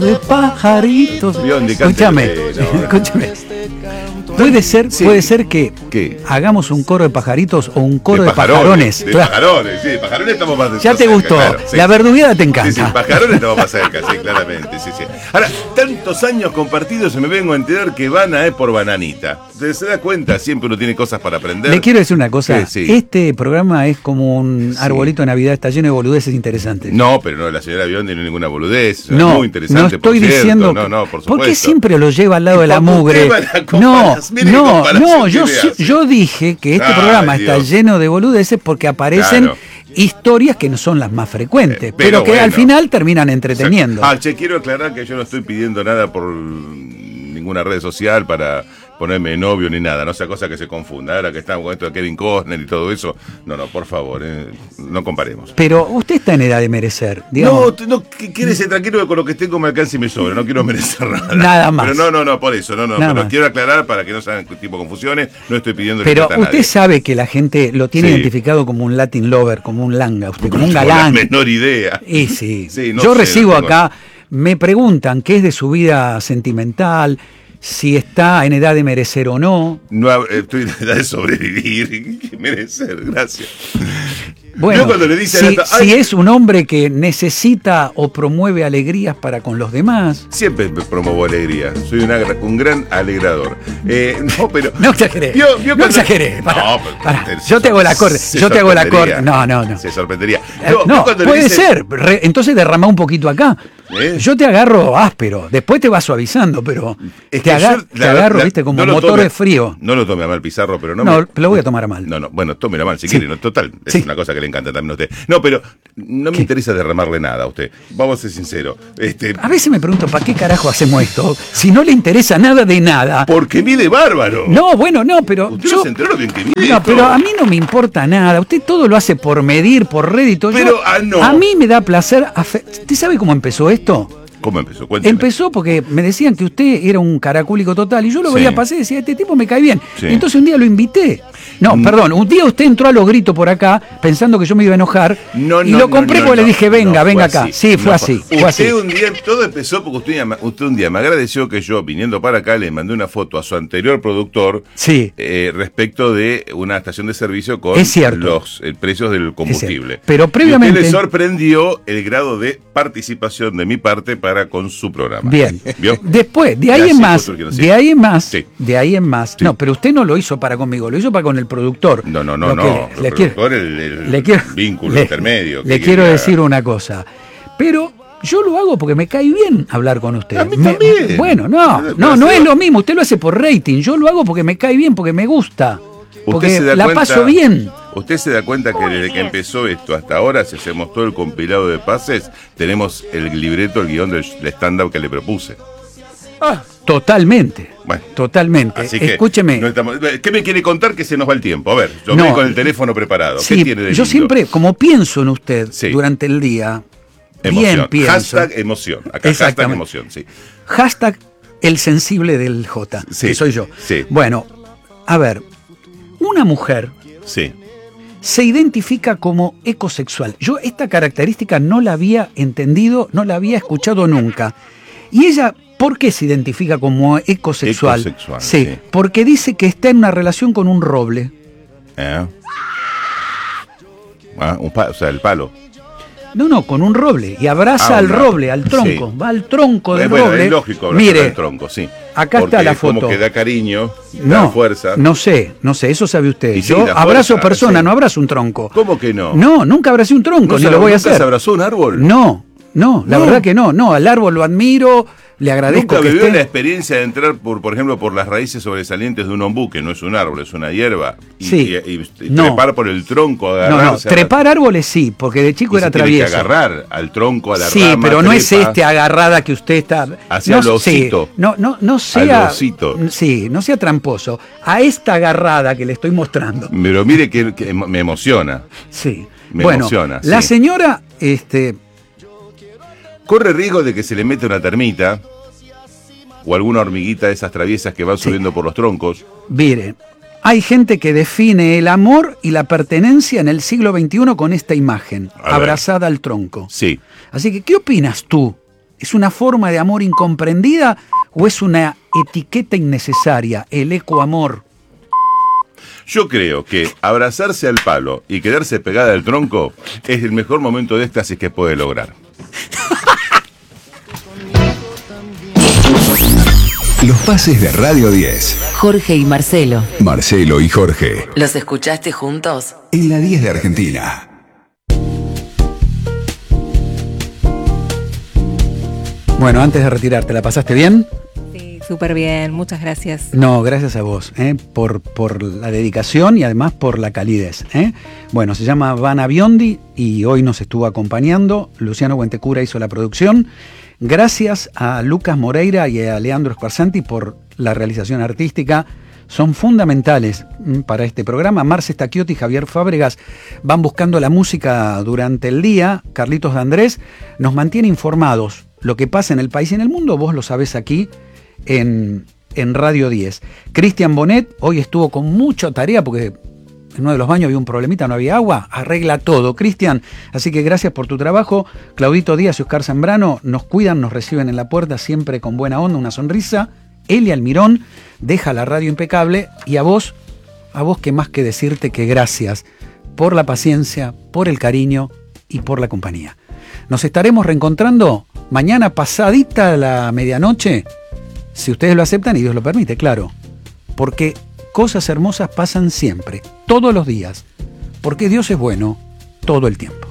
de pajaritos. Escúchame. Puede ser que ¿Qué? hagamos un coro de pajaritos o un coro de pajarones. De pajarones, sí, pajarones estamos más Ya te cerca, gustó. claro, sí. La verdugueada te encanta. Sí, pajarones estamos más cerca, sí, claramente. Sí. Ahora, tantos años compartidos y me vengo a enterar que Vana es por bananita. ¿Se da cuenta? Siempre uno tiene cosas para aprender. Le quiero decir una cosa. Sí. Este programa es como un arbolito de Navidad, está lleno de boludeces interesantes. No, pero no, la señora Biondi no es ninguna boludez. No, Es muy interesante. no estoy diciendo. No, por supuesto. ¿Por qué siempre lo lleva al lado de la mugre? Yo dije que este programa está lleno de boludeces porque aparecen historias que no son las más frecuentes, pero que al final terminan entreteniendo. Quiero aclarar que yo no estoy pidiendo nada por ninguna red social para ponerme novio ni nada, no sea cosa que se confunda. Ahora que estamos con esto de Kevin Costner y todo eso, no, por favor, no comparemos. Pero usted está en edad de merecer, digamos. No, quédese tranquilo que con lo que tengo me alcance y me sobra, no quiero merecer nada. Nada más. Pero no, por eso, pero más. quiero aclarar para que no sean tipo confusiones, no estoy pidiendo Pero libertad a usted nadie. sabe que la gente lo tiene identificado como un Latin lover, como un langa, usted, como un galán. No tengo la menor idea. Y sí. No Yo sé, recibo no tengo. acá, me preguntan qué es de su vida sentimental, si está en edad de merecer o no. No, estoy en edad de sobrevivir. ¿Qué merecer? Gracias. Bueno, Yo cuando le dice si es un hombre que necesita o promueve alegrías para con los demás. Siempre me promuevo alegría. Soy un gran alegrador. Pero. No exageré. No exageré. Pará. Yo te hago la corte. Yo te hago la corte. No. Se sorprendería. No, puede ser. Entonces derrama un poquito acá. Yo te agarro áspero. Después te vas suavizando, pero te agarro, viste, como motor de frío. No lo tome a mal, Pizarro, pero lo voy a tomar a mal. No. Bueno, tómelo a mal si quiere. No, total. Es una cosa que le encanta también a usted. No, pero no me interesa derramarle nada a usted. Vamos a ser sinceros. A veces me pregunto, ¿para qué carajo hacemos esto? Si no le interesa nada de nada. Porque mide bárbaro. No, pero ¿Usted no se enteró bien que mide? No, pero a mí no me importa nada. Usted todo lo hace por medir, por rédito. Pero, no. A mí me da placer. ¿Usted sabe cómo empezó esto? ¿Cómo empezó? Cuénteme. Empezó porque me decían que usted era un caracúlico total y yo lo veía pasar y decía, este tipo me cae bien. Sí. Y entonces un día lo invité. Perdón, un día usted entró a los gritos por acá pensando que yo me iba a enojar y lo compré porque le dije, venga acá. Así. Fue así. Un día, todo empezó porque usted un día me agradeció que yo, viniendo para acá, le mandé una foto a su anterior productor respecto de una estación de servicio con los precios del combustible. Pero previamente... Y usted le sorprendió el grado de participación de mi parte para con su programa. Bien. ¿Vio? Después, de ahí en más. Sí. No, pero usted no lo hizo para conmigo, lo hizo para con el productor. No. El productor, el vínculo intermedio. Le quiero decir una cosa. Pero yo lo hago porque me cae bien hablar con usted. A mí también. Bueno, no es lo mismo. Usted lo hace por rating. Yo lo hago porque me cae bien, porque me gusta. Porque paso bien. Usted se da cuenta que desde que empezó esto hasta ahora, si hacemos todo el compilado de pases, tenemos el libreto, el guión del stand-up que le propuse. Totalmente. Bueno, totalmente. Así que escúcheme. ¿Qué me quiere contar que se nos va el tiempo? A ver, yo voy con el teléfono preparado. Sí, ¿Qué tiene de lindo? yo siempre, como pienso en usted durante el día, bien pienso. Hashtag emoción. Acá hashtag emoción, sí. Hashtag el sensible del J, que soy yo. Sí. Bueno, a ver, una mujer se identifica como ecosexual. Yo esta característica no la había entendido, no la había escuchado nunca. Y ella, ¿por qué se identifica como ecosexual? Sí, porque dice que está en una relación con un roble. O sea, el palo. No, con un roble. Y abraza al roble, al tronco. Va al tronco del roble. Es lógico, mire, al tronco, acá está la foto. Como que da cariño, da fuerza. No sé, eso sabe usted. Yo abrazo personas, no abrazo un tronco. ¿Cómo que no? No, nunca abracé un tronco, ni lo voy a hacer. ¿Nunca se abrazó un árbol? No, la verdad que no. No, al árbol lo admiro, le agradezco. ¿Nunca vivió la experiencia de entrar, por ejemplo, por las raíces sobresalientes de un ombú, que no es un árbol, es una hierba, y trepar por el tronco, agarrarse? No, trepar árboles sí, porque de chico era travieso. Tiene que agarrar al tronco, a la rama. Sí, pero no es agarrada que usted está... Hacia el osito. No sea... Al osito. Sí, no sea tramposo. A esta agarrada que le estoy mostrando. Pero mire que me emociona. Sí. Me emociona. La señora... corre riesgo de que se le mete una termita o alguna hormiguita de esas traviesas que van subiendo por los troncos. Mire, hay gente que define el amor y la pertenencia en el siglo XXI con esta imagen, abrazada al tronco. Sí. Así que, ¿qué opinas tú ¿Es una forma de amor incomprendida o es una etiqueta innecesaria, el ecoamor? Yo creo que abrazarse al palo y quedarse pegada al tronco es el mejor momento de éxtasis que puede lograr. Los pases de Radio 10. Jorge y Marcelo. Marcelo y Jorge. ¿Los escuchaste juntos? En la 10 de Argentina. Bueno, antes de retirarte, ¿la pasaste bien? Sí, súper bien, muchas gracias. No, gracias a vos, por la dedicación y además por la calidez. Bueno, se llama Vanna Biondi y hoy nos estuvo acompañando. Luciano Buentecura hizo la producción. Gracias a Lucas Moreira y a Leandro Squarsanti por la realización artística. Son fundamentales para este programa. Marce Stacchiotti y Javier Fábregas van buscando la música durante el día. Carlitos de Andrés nos mantiene informados. Lo que pasa en el país y en el mundo, vos lo sabés aquí en Radio 10. Cristian Bonet hoy estuvo con mucha tarea porque en uno de los baños había un problemita, no había agua. Arregla todo, Cristian. Así que gracias por tu trabajo. Claudito Díaz y Oscar Zambrano nos cuidan, nos reciben en la puerta siempre con buena onda, una sonrisa. Eli Almirón deja la radio impecable y a vos qué más que decirte que gracias por la paciencia, por el cariño y por la compañía. Nos estaremos reencontrando mañana pasadita la medianoche, si ustedes lo aceptan y Dios lo permite, claro. Porque cosas hermosas pasan siempre, todos los días. Porque Dios es bueno todo el tiempo.